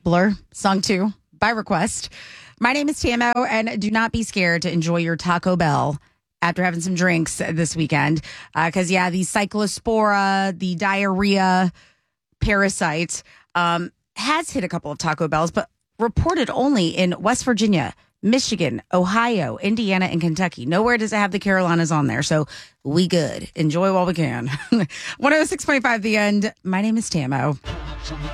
Blur, song 2, by request. My name is Tamo, and do not be scared to enjoy your Taco Bell after having some drinks this weekend. Because, the cyclospora, the diarrhea parasite has hit a couple of Taco Bells, but reported only in West Virginia, Michigan, Ohio, Indiana, and Kentucky. Nowhere does it have the Carolinas on there, so we good. Enjoy while we can. 106.5 The End. My name is Tamo.